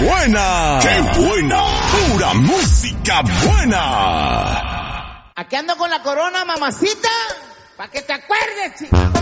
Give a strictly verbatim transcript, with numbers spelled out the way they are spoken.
buena! ¡Qué buena! ¡Pura música buena! Aquí ando con la corona, mamacita, pa' que te acuerdes, chico.